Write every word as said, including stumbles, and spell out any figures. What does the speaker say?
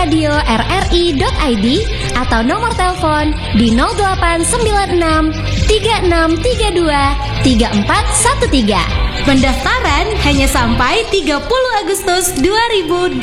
radio r r i dot i d atau nomor telepon di nol delapan sembilan enam tiga enam tiga dua tiga empat satu tiga. Pendaftaran hanya sampai tiga puluh Agustus dua ribu dua puluh.